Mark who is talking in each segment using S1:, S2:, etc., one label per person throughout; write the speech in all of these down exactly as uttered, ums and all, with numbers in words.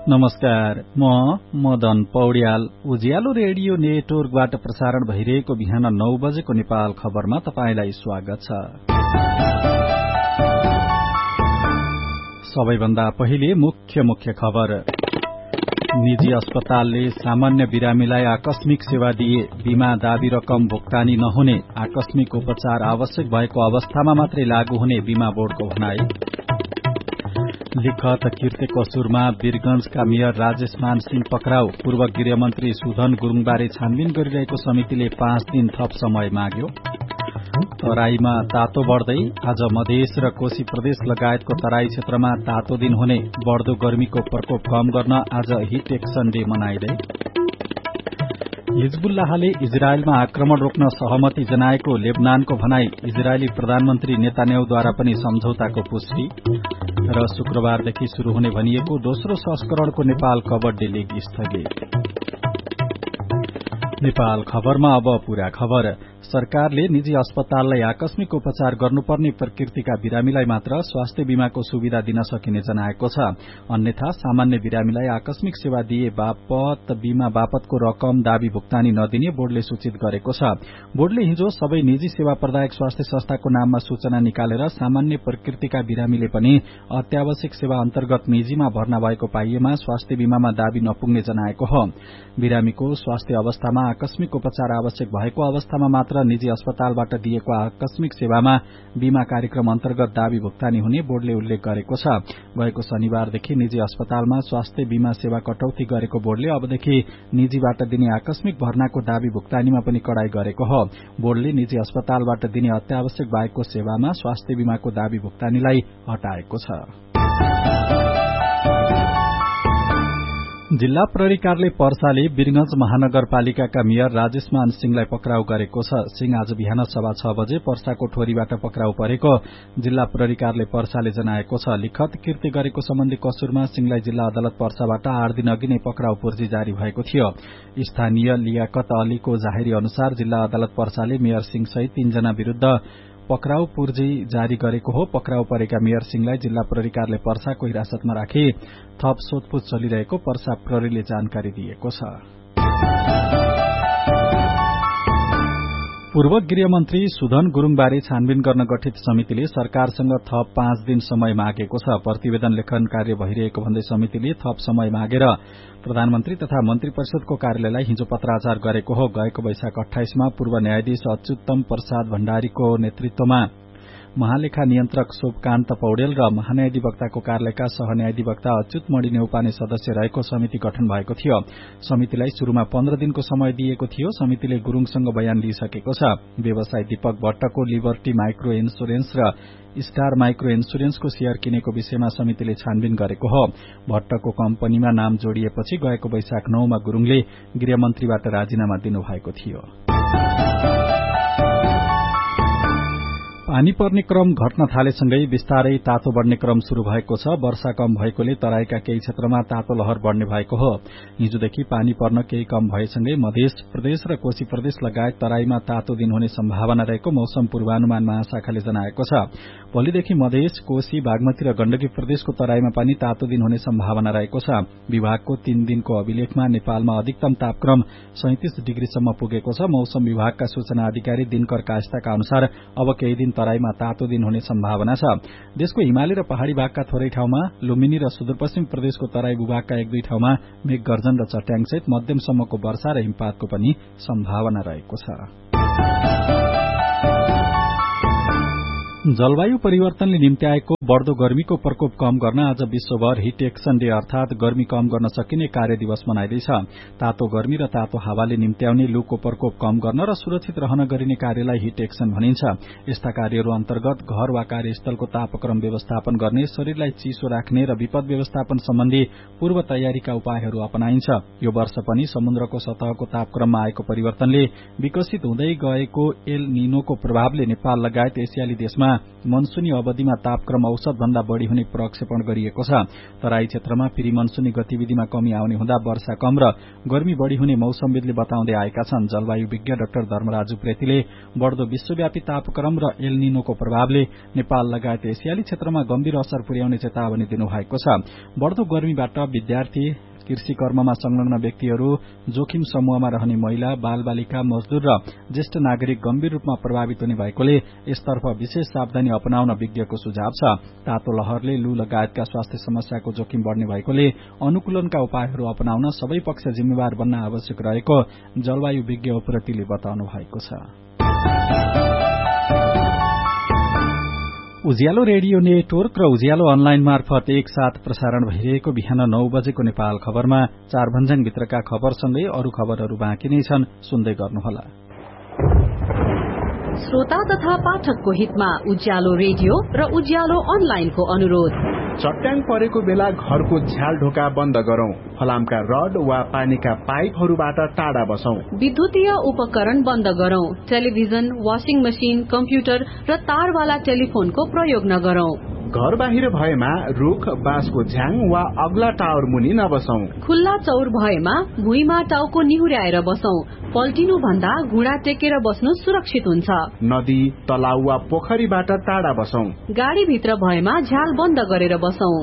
S1: नमस्कार, म मदन पौड्याल। उज्यालो रेडियो नेटवर्कबाट प्रसारण भइरहेको बिहान नौ बजेको नेपाल खबरमा तपाईंलाई स्वागत छ। सबैभन्दा पहिले मुख्य मुख्य खबर। निजी अस्पतालले सामान्य बिरामीलाई आकस्मिक सेवा दिए, बीमा दावी रकम भुक्तानी नहुने, आकस्मिक उपचार आवश्यक भएको अवस्थामा मात्रै लागू हुने बीमा बोर्डको भनाई। लिखत कीर्ति कसुरमा वीरगंजका मेयर राजेश मान सिंह पक्राउ, पूर्व गृहमन्त्री सुधन गुरूङबारे छानबिन गरिरहेको समितिले पाँच दिन थप समय माग्यो। तराईमा तातो बढ्दै, आज मधेस र कोशी प्रदेश लगायतको तराई क्षेत्रमा तातो दिन हुने, बढ्दो गर्मीको प्रकोप कम गर्न आज हिट एक्सन डे मनाइँदै। हिजबुल्लाहले इजरायलमा आक्रमण रोक्न सहमति जनाएको लेबनानको भनाई, इजरायली प्रधानमन्त्री नेतान्याहुद्वारा पनि सम्झौताको पुष्टि। र शुक्रबारदेखि शुरू हुने भनिएको दोस्रो संस्करणको नेपाल कबड्डी लीग स्थगित। नेपाल खबरमा अब पूरा खबर। सरकारले निजी अस्पताललाई आकस्मिक उपचार गर्नुपर्ने प्रकृतिका बिरामीलाई मात्र स्वास्थ्य बीमाको सुविधा दिन सकिने जनाएको छ। अन्यथा सामान्य बिरामीलाई आकस्मिक सेवा दिए बापत बीमा बापतको रकम दावी भुक्तानी नदिने बोर्डले सूचित गरेको छ। बोर्डले हिजो सबै निजी सेवा प्रदायक स्वास्थ्य संस्थाको नाममा सूचना निकालेर सामान्य प्रकृतिका बिरामीले पनि अत्यावश्यक सेवा अन्तर्गत निजीमा भर्ना भएको पाइएमा स्वास्थ्य बीमामा दावी नपुग्ने जनाएको हो। बिरामीको स्वास्थ्य अवस्थामा आकस्मिक उपचार आवश्यक भएको अवस्थामा मात्र निजी अस्पतालबाट दिएको आकस्मिक सेवामा बीमा कार्यक्रम अन्तर्गत दावी भुक्तानी हुने बोर्डले उल्लेख गरेको छ। गएको शनिबारदेखि निजी अस्पतालमा स्वास्थ्य बीमा सेवा कटौती गरेको बोर्डले अबदेखि निजीबाट दिने आकस्मिक भर्नाको दावी भुक्तानीमा पनि कडाई गरेको हो। बोर्डले निजी अस्पतालबाट दिने अत्यावश्यक बाहेकको सेवामा स्वास्थ्य बीमाको दावी भुक्तानीलाई हटाएको छ। जिल्ला प्रहरी कार्यालय पर्साले वीरगंज महानगरपालिकाका मेयर राजेश मान सिंहलाई पक्राउ गरेको छ। सिंह आज बिहान सवा छ बजे पर्साको ठोरीबाट पक्राउ परेको जिल्ला प्रहरी कार्यालय पर्साले जनाएको छ। लिखत कीर्ति गरेको सम्बन्धी कसुरमा सिंहलाई जिल्ला अदालत पर्साबाट आठ दिन अघि नै पक्राउ पूर्जी जारी भएको थियो। स्थानीय लियाकत अलीको जाहेरी अनुसार जिल्ला अदालत पर्साले मेयर सिंह सहित तीनजना विरूद्ध पक्राउ पूर्जी जारी गरेको हो। पक्राउ परेका मेयर सिंहलाई जिल्ला प्रहरी कार्यालय पर्साको हिरासतमा राखी थप सोधपूछ चलिरहेको पर्सा प्रहरीले जानकारी दिएको छ। पूर्व गृहमन्त्री सुधन गुरूङबारे छानबिन गर्न गठित समितिले सरकारसँग थप पाँच दिन समय मागेको छ। प्रतिवेदन लेखन कार्य भइरहेको भन्दै समितिले थप समय मागेर प्रधानमन्त्री तथा मन्त्री परिषदको कार्यालयलाई हिजो पत्राचार गरेको हो। गएको वैशाख अठाइसमा पूर्व न्यायाधीश अच्युतम प्रसाद भण्डारीको नेतृत्वमा महालेखा नियन्त्रक शोभकान्त पौडेल र महान्यायाधिवक्ताको कार्यालयका सहन्यायाधिवक्ता अच्युत मणि नेउपाने सदस्य रहेको समिति गठन भएको थियो। समितिलाई शुरूमा पन्ध्र दिनको समय दिएको थियो। समितिले गुरूङसँग बयान लिइसकेको छ। व्यवसायी दीपक भट्टको लिबर्टी माइक्रो इन्सुरेन्स र स्टार माइक्रो इन्सुरेन्सको शेयर किनेको विषयमा समितिले छानबिन गरेको हो। भट्टको कम्पनीमा नाम जोडिएपछि गएको वैशाख नौमा गुरूङले गृहमन्त्रीबाट राजीनामा दिनुभएको थियो। पानी पर्ने क्रम घट्न थालेसँगै बिस्तारै तातो बढ्ने क्रम शुरू भएको छ। वर्षा कम भएकोले तराईका केही क्षेत्रमा तातो लहर बढ्ने भएको हो। हिजोदेखि पानी पर्न केही कम भएसँगै मध्य प्रदेश र कोशी प्रदेश लगायत तराईमा तातो दिन हुने सम्भावना रहेको मौसम पूर्वानुमान महाशाखाले जनाएको छ। भोलिदेखि मधेस, कोशी, बागमती र गण्डकी प्रदेशको तराईमा पनि तातो दिन हुने सम्भावना रहेको छ। विभागको तीन दिनको अभिलेखमा नेपालमा अधिकतम तापक्रम सैंतिस डिग्रीसम्म पुगेको छ। मौसम विभागका सूचना अधिकारी दिनकर कायस्ताका अनुसार अब केही दिन तराईमा तातो दिन हुने सम्भावना छ। देशको हिमाली र पहाड़ी भागका थोरै ठाउँमा, लुम्बिनी र सुदूरपश्चिम प्रदेशको तराई भूभागका एक दुई ठाउँमा मेघगर्जन र चट्याङसहित मध्यमसम्मको वर्षा र हिमपातको पनि सम्भावना रहेको छ। जलवायु परिवर्तनले निम्त्याएको बढ्दो गर्मीको प्रकोप कम गर्न आज विश्वभर हिट एक्सन डे अर्थात गर्मी कम गर्न सकिने कार्य दिवस मनाइँदैछ। तातो गर्मी र तातो हावाले निम्त्याउने लूको प्रकोप कम गर्न र सुरक्षित रहन गरिने कार्यलाई हिट एक्सन भनिन्छ। यस्ता कार्यहरू अन्तर्गत घर वा कार्यस्थलको तापक्रम व्यवस्थापन गर्ने, शरीरलाई चिसो राख्ने र विपद व्यवस्थापन सम्बन्धी पूर्व तयारीका उपायहरू अपनाइन्छ। यो वर्ष पनि समुद्रको सतहको तापक्रममा आएको परिवर्तनले विकसित हुँदै गएको एल निनोको प्रभावले नेपाल लगायत एसियाली देशमा क्षेत्रमा मनसुनी अवधिमा तापक्रम औसत भन्दा बढ़ी हुने प्रक्षेपण गरिएको छ। तराई क्षेत्रमा फेरि मनसुनी गतिविधिमा कमी आउने हुँदा वर्षा कम र गर्मी बढ़ी हुने मौसमविदले बताउँदै आएका छन्। जलवायु विज्ञ डाक्टर धर्मराज उप्रेतीले बढ़दो विश्वव्यापी तापक्रम र एल निनोको प्रभावले नेपाल लगायत एसियाली क्षेत्रमा गम्भीर असर पुर्याउने चेतावनी दिनुभएको छ। बढ़दो गर्मीबाट विद्यार्थी, कृषि कर्ममा संलग्न व्यक्तिहरू, जोखिम समूहमा रहने महिला, बालबालिका, मजदूर र ज्येष्ठ नागरिक गम्भीर रूपमा प्रभावित हुने भएकोले यसतर्फ विशेष सावधानी अपनाउन विज्ञको सुझाव छ। तातो लहरले लू लगायतका स्वास्थ्य समस्याको जोखिम बढ़ने भएकोले अनुकूलनका उपायहरू अपनाउन सबै पक्ष जिम्मेवार बन्न आवश्यक रहेको जलवायु विज्ञ उप्रेतीले बताउनु भएको छ। उज्यालो रेडियो नेटवर्क र उज्यालो अनलाइन मार्फत एकसाथ प्रसारण भइरहेको बिहान नौ बजेको नेपाल खबरमा चार भन्ज्याङभित्रका खबरसँगै अरू खबरहरू बाँकी नै छन्, सुन्दै गर्नुहोला।
S2: श्रोता तथा पाठकको हितमा उज्यालो रेडियो र उज्यालो अनलाइनको अनुरोध।
S3: चट्याङ परेको बेला घरको झ्याल ढोका बन्द गरौं। फलामका रड वा पानीका पाइपहरूबाट टाढा बसौं।
S2: विद्युतीय उपकरण बन्द गरौं। टेलिभिजन, वाशिङ मशिन, कम्प्युटर र तारवाला टेलिफोनको प्रयोग नगरौं।
S3: घर बाहिर भएमा रुख, बाँसको झ्याङ वा अग्ला टावर मुनि नबसौं।
S2: खुल्ला चौर भएमा भुइँमा टाउको निहुर्याएर बसौं। पल्टिनु भन्दा घुँडा टेकेर बस्नु सुरक्षित हुन्छ।
S3: नदी, तलाउ वा पोखरीबाट टाढा बसौं।
S2: गाडी भित्र भएमा झ्याल बन्द गरेर बसौं।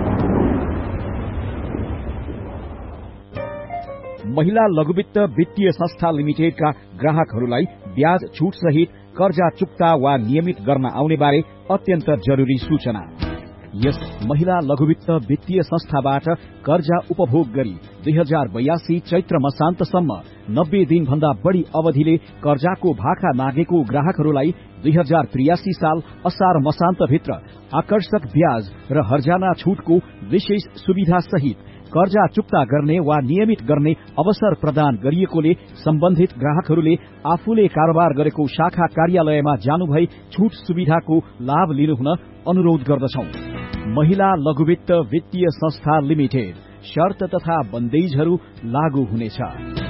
S4: महिला लघुवित्त वित्तीय संस्था लिमिटेडका ग्राहकहरूलाई ब्याज छुट सहित कर्जा चुक्ता वा नियमित गर्न आउने बारे अत्यन्त जरुरी सूचना। यस महिला लघुवित्त वित्तीय संस्थाबाट कर्जा उपभोग गरी दुई हजार बयासी चैत्र मसान्तसम्म नब्बे दिन भन्दा बढ़ी अवधिले कर्जाको भाका मागेको ग्राहकहरूलाई दुई हजार त्रियासी साल असार मसान्तभित्र आकर्षक ब्याज र हर्जाना छुटको विशेष सुविधा सहित कर्जा चुक्ता गर्ने वा नियमित गर्ने अवसर प्रदान गरिएकोले सम्बन्धित ग्राहकहरूले आफूले कारोबार गरेको शाखा कार्यालयमा जानुभई छुट सुविधाको लाभ लिनुहुन अनुरोध गर्दछौं। महिला लघुवित्त वित्तीय संस्था लिमिटेड। शर्त तथा बन्देजहरू लागू हुनेछ।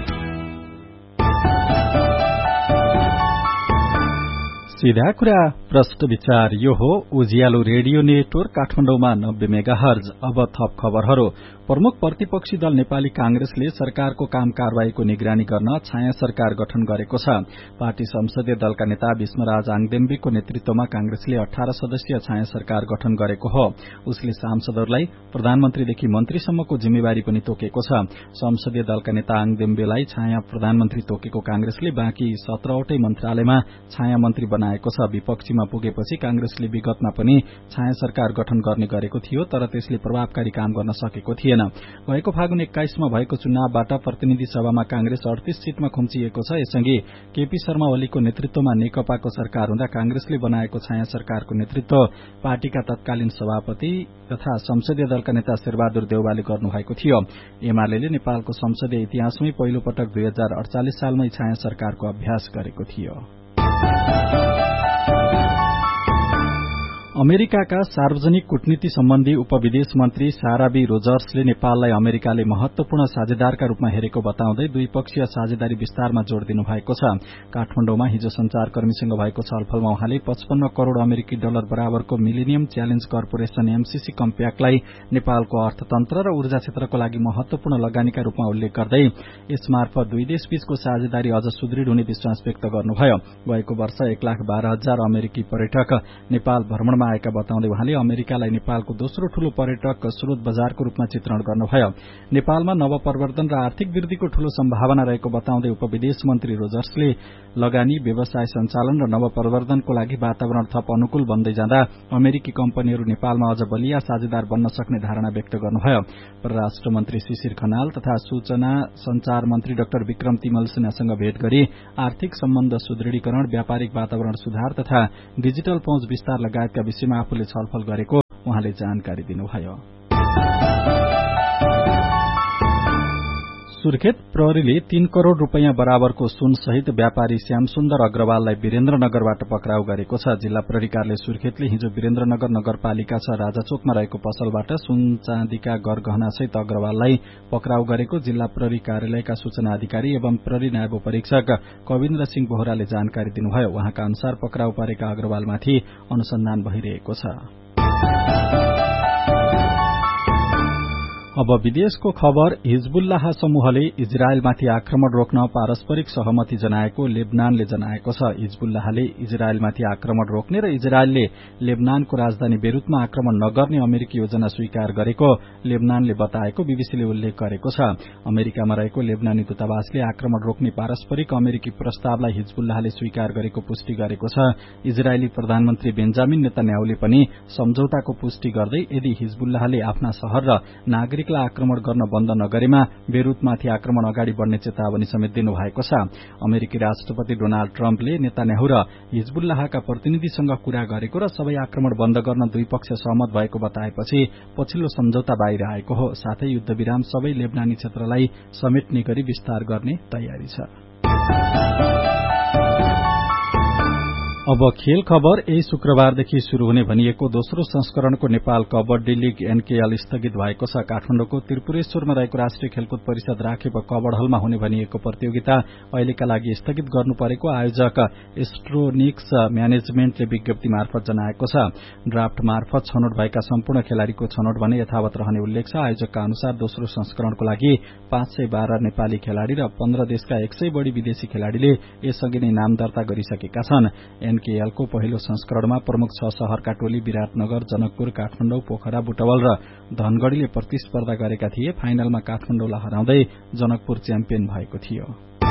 S1: सीधा कुरा प्रश्न विचार यो हो उज्यालो रेडियो नेटवर्क काठमाडौँमा नब्बे मेगाहर्ज। अब थप खबरहरू। प्रमुख प्रतिपक्षी दल नेपाली कांग्रेसले सरकारको काम कारवाहीको निगरानी गर्न छाया सरकार गठन गरेको छ। पार्टी संसदीय दलका नेता भीष्मराज आङदेम्बीको नेतृत्वमा कांग्रेसले अठारह सदस्यीय छाया सरकार गठन गरेको हो। उसले सांसदहरूलाई प्रधानमन्त्रीदेखि मन्त्रीसम्मको जिम्मेवारी पनि तोकेको छ। संसदीय दलका नेता आङदेम्बीलाई छाया प्रधानमन्त्री तोकेको कांग्रेसले बाँकी सत्रहवटै मन्त्रालयमा छाया मन्त्री बनाएको छ। विपक्षीमा पुगेपछि कांग्रेसले विगतमा पनि छाया सरकार गठन गर्ने गरेको थियो, तर त्यसले प्रभावकारी काम गर्न सकेको थिएन। गएको फागुन एक्काइसमा भएको चुनावबाट प्रतिनिधि सभामा कांग्रेस अडतीस सीटमा खुम्चिएको छ। यसअघि केपी शर्मा ओलीको नेतृत्वमा नेकपाको सरकार हुँदा कांग्रेसले बनाएको छाया सरकारको नेतृत्व पार्टीका तत्कालीन सभापति तथा संसदीय दलका नेता शेरबहादुर देउवाले गर्नुभएको थियो। एमाले नेपालको संसदीय इतिहासमै पहिलो पटक दुई हजार अडचालिस सालमै छाया सरकारको अभ्यास गरेको थियो। अमेरिकाका सार्वजनिक कूटनीति सम्बन्धी उपविदेश मन्त्री सारा बी रोजर्सले नेपाललाई अमेरिकाले महत्वपूर्ण साझेदारका रूपमा हेरेको बताउँदै द्विपक्षीय साझेदारी विस्तारमा जोड़ दिनु भएको छ। काठमाडौँमा हिजो संचारकर्मीसँग भएको छलफलमा उहाँले पचपन्न करोड़ अमेरिकी डलर बराबरको मिलेनियम च्यालेन्ज कर्पोरेशन एमसीसी कम्प्याक्टलाई नेपालको अर्थतन्त्र र ऊर्जा क्षेत्रको लागि महत्वपूर्ण लगानीका रूपमा उल्लेख गर्दै यसमार्फत दुई देशबीचको साझेदारी अझ सुदृढ़ हुने विश्वास व्यक्त गर्नुभयो। गएको वर्ष एक लाख बाह्र हजार अमेरिकी पर्यटक नेपाल भ्रमणमा आएका बताउँदै उहाँले अमेरिकालाई नेपालको दोस्रो ठूलो पर्यटक स्रोत बजारको रूपमा चित्रण गर्नुभयो। नेपालमा नवप्रवर्धन र आर्थिक वृद्धिको ठूलो सम्भावना रहेको बताउँदै उपविदेश मन्त्री रोजर्सले लगानी, व्यवसाय सञ्चालन र नवप्रवर्धनको लागि वातावरण थप अनुकूल बन्दै जाँदा अमेरिकी कम्पनीहरू नेपालमा अझ बलिया साझेदार बन्न सक्ने धारणा व्यक्त गर्नुभयो। परराष्ट्र मन्त्री शिशिर खनाल तथा सूचना संचार मन्त्री डाक्टर विक्रम तिमल सिन्हासँग भेट गरी आर्थिक सम्बन्ध सुदृढीकरण, व्यापारिक वातावरण सुधार तथा डिजिटल पहुँच विस्तार लगायतका विषयमा आफूले छलफल गरेको उहाँले जानकारी दिनुभयो। सुर्खेत प्रहरीले तीन करोड़ रूपियाँ बराबरको सुन सहित व्यापारी श्यामसुन्दर अग्रवाललाई वीरेन्द्रनगरबाट पक्राउ गरेको छ। जिल्ला प्रहरी कार्यालय सुर्खेतले हिजो वीरेन्द्रनगर नगरपालिका छ राजाचोकमा रहेको पसलबाट सुन चाँदीका गरगहना सहित अग्रवाललाई पक्राउ गरेको जिल्ला प्रहरी कार्यालयका सूचना अधिकारी एवं प्रहरी नायब परीक्षक कविन्द्र सिंह बोहराले जानकारी दिनुभयो। उहाँका अनुसार पक्राउ परेका अग्रवालमाथि अनुसन्धान भइरहेको छ। अब विदेशको खबर। हिजबुल्लाह समूहले इजरायलमाथि आक्रमण रोक्न पारस्परिक सहमति जनाएको लेबनानले जनाएको छ। हिजबुल्लाहले इजरायलमाथि आक्रमण रोक्ने र इजरायलले लेबनानको राजधानी बेरुतमा आक्रमण नगर्ने अमेरिकी योजना स्वीकार गरेको लेबनानले बताएको बीबीसीले उल्लेख गरेको छ। अमेरिकामा रहेको लेबनानी दूतावासले आक्रमण रोक्ने पारस्परिक अमेरिकी प्रस्तावलाई हिजबुल्लाहले स्वीकार गरेको पुष्टि गरेको छ। इजरायली प्रधानमन्त्री बेन्जामिन नेतन्याहुले पनि सम्झौताको पुष्टि गर्दै यदि हिजबुल्लाहले आफ्ना शहर र नागरिक आक्रमण गर्न बन्द नगरेमा बेरुतमाथि आक्रमण अगाडि बढ़ने चेतावनी समेत दिनुभएको छ। अमेरिकी राष्ट्रपति डोनाल्ड ट्रम्पले नेतान्याहु र हिजबुल्लाहका प्रतिनिधिसँग कुरा गरेको र सबै आक्रमण बन्द गर्न दुई पक्ष सहमत भएको बताएपछि पछिल्लो सम्झौता बाहिर आएको हो। साथै युद्धविराम सबै लेबनानी क्षेत्रलाई समेट्ने गरी विस्तार गर्ने तयारी छ। अब खेल खबर। यही शुक्रबारदेखि शुरू हुने भनिएको दोस्रो संस्करणको नेपाल कबड्डी लीग एनकेएल स्थगित भएको छ। काठमाडौँको त्रिपुरेश्वरमा रहेको राष्ट्रिय खेलकुद परिषद राखेप कबड हलमा हुने भनिएको प्रतियोगिता अहिलेका लागि स्थगित गर्नु परेको आयोजक एस्ट्रोनिक्स म्यानेजमेन्टले विज्ञप्ति मार्फत जनाएको छ। ड्राफ्ट मार्फत छनौट भएका सम्पूर्ण खेलाड़ीको छनौट भने यथावत रहने उल्लेख छ। आयोजकका अनुसार दोस्रो संस्करणको लागि पाँच सय बाह्र नेपाली खेलाड़ी र पन्ध्र देशका एक सय बढ़ी विदेशी खेलाड़ीले यसअघि नै नाम दर्ता गरिसकेका छन्। एनकेएलको पहिलो संस्करणमा प्रमुख छ शहरका टोली विराटनगर, जनकपुर, काठमाडौँ, पोखरा, बुटवल र धनगढ़ीले प्रतिस्पर्धा गरेका थिए। फाइनलमा काठमाडौँलाई हराउँदै जनकपुर च्याम्पियन भएको थियो।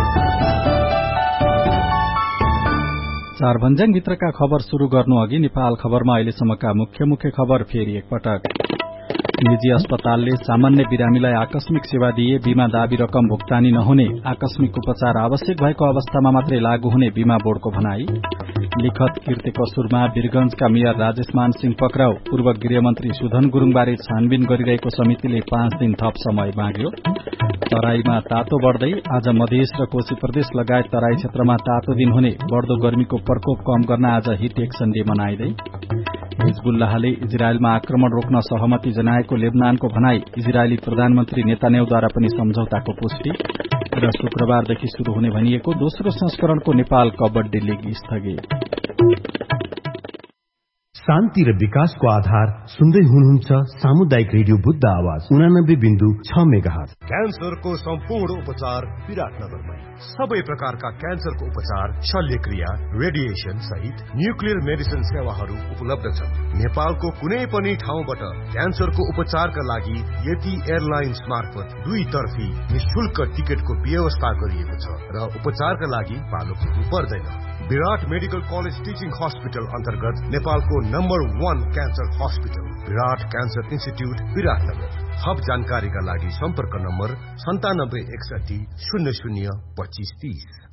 S1: चार भन्ज्याङ भित्रका खबर शुरू गर्नु अघि नेपाल खबरमा अहिलेसम्मका मुख्य मुख्य खबर फेरि एकपटक। निजी अस्पतालले सामान्य बिरामीलाई आकस्मिक सेवा दिए बीमा दावी रकम भुक्तानी नहुने, आकस्मिक उपचार आवश्यक भएको अवस्थामा मात्रै लागू हुने बीमा बोर्डको भनाई। लिखत कीर्ति कसुरमा वीरगंजका मेयर राजेश मान सिंह पक्राउ, पूर्व गृहमन्त्री सुधन गुरूङबारे छानबिन गरिरहेको समितिले पाँच दिन थप समय माग्यो। तराईमा तातो बढ़दै आज मधेस र कोशी प्रदेश लगायत तराई क्षेत्रमा तातो दिन हुने, बढ़दो गर्मीको प्रकोप कम गर्न आज हिट एक्सन डे मनाइँदै। हिजबुल्लाहले इजरायलमा आक्रमण रोक्न सहमति जनाएको लेबनानको भनाई, इजरायली प्रधानमन्त्री नेतान्याहुद्वारा पनि सम्झौताको पुष्टि। र शुक्रबारदेखि शुरू हुने भनिएको दोस्रो संस्करणको नेपाल कबड्डी लीग स्थगित।
S5: शान्ति र विकासको आधार सुन्दै हुनुहुन्छ सामुदायिक रेडियो बुद्ध आवाज उनानब्बे बिन्दु छ मेगाहर्ज।
S6: क्यान्सरको सम्पूर्ण उपचार विराटनगरमै। सबै प्रकारका क्यान्सरको उपचार, शल्यक्रिया, रेडिएसन सहित न्युक्लियर मेडिसिन सेवाहरू उपलब्ध छन्। नेपालको कुनै पनि ठाउँबाट क्यान्सरको उपचारका लागि यति एयरलाइन्स मार्फत दुई तर्फी निशुल्क टिकटको व्यवस्था गरिएको छ र उपचारका लागि पालो पुग्नु पर्दैन। विराट मेडिकल कलेज टिचिङ हस्पिटल अन्तर्गत नेपालको नम्बर वन क्यान्सर हस्पिटल विराट क्यान्सर इन्स्टिट्यूट विराटनगर। थप जानकारीका लागि सम्पर्क नम्बर सन्तानब्बे एकसठी शून्य शून्य पच्चीस तीस।